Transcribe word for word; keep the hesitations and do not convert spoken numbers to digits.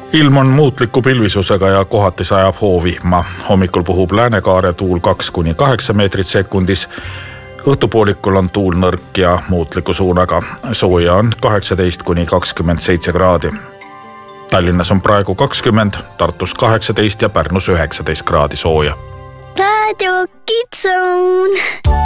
Ilm on muutliku pilvisusega ja kohati sajab hoovihma. Hommikul puhub läänekaare tuul kaks kuni kaheksa meetrit sekundis. Õhtupoolikul on tuul nõrk ja muutliku suunaga. Sooja on kaheksateist kuni kakskümmend seitse kraadi. Tallinnas on praegu kakskümmend, Tartus kaheksateist ja Pärnus üheksateist kraadi sooja. Radio Kids Zone.